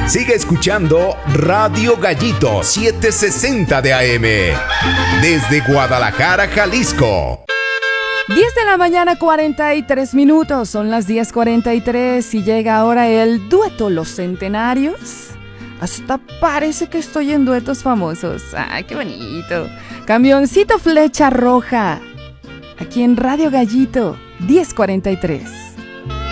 Sigue escuchando Radio Gallito 760 de AM desde Guadalajara, Jalisco. 10 de la mañana, 43 minutos. Son las 10:43 y llega ahora el dueto Los Centenarios. Hasta parece que estoy en duetos famosos. ¡Ay, qué bonito! Camioncito Flecha Roja. Aquí en Radio Gallito 10:43.